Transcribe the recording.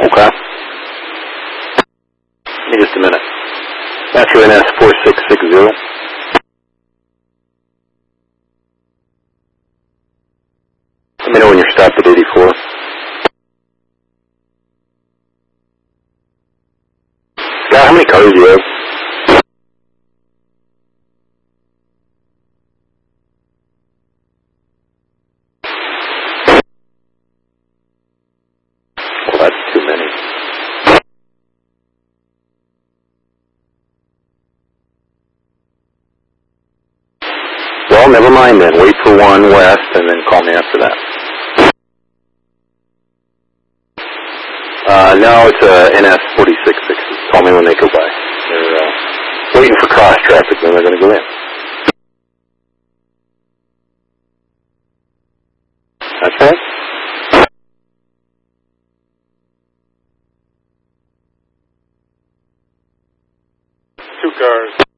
Okay. Give me just a minute. Matthew NS 4660. Let me know when you're stopped at 84. Scott, how many cars do you have? Well, that's too many. Well, never mind then. Wait for one west and then call me after that. No, it's a NS 4660. Call me when they go by. They're waiting for cross traffic, then they're going to go in. That's right. 2 cars.